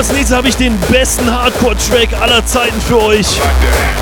als nächstes habe ich den besten Hardcore-Track aller Zeiten für euch.